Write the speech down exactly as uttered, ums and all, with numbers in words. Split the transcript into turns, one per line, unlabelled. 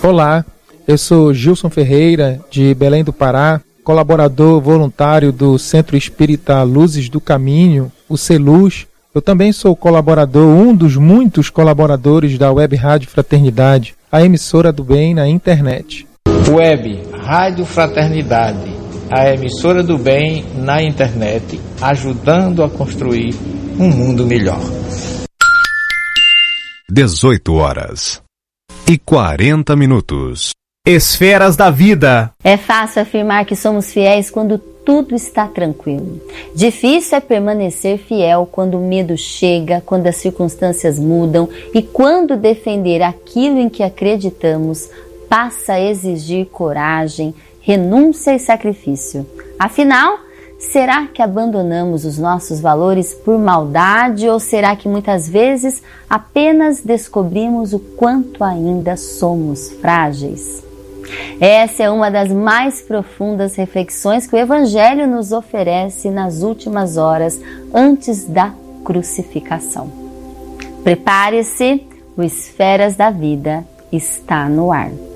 Olá, eu sou Gilson Ferreira, de Belém do Pará, colaborador voluntário do Centro Espírita Luzes do Caminho, o CELUZ. Eu também sou colaborador, um dos muitos colaboradores da Web Rádio Fraternidade, a emissora do bem na internet.
Web Rádio Fraternidade, a emissora do bem na internet, ajudando a construir um mundo melhor.
dezoito horas e quarenta minutos.
Esferas da vida.
É fácil afirmar que somos fiéis quando tudo está tranquilo. Difícil é permanecer fiel quando o medo chega, quando as circunstâncias mudam e quando defender aquilo em que acreditamos passa a exigir coragem, renúncia e sacrifício. Afinal, será que abandonamos os nossos valores por maldade ou será que muitas vezes apenas descobrimos o quanto ainda somos frágeis? Essa é uma das mais profundas reflexões que o Evangelho nos oferece nas últimas horas antes da crucificação. Prepare-se, o Esferas da Vida está no ar.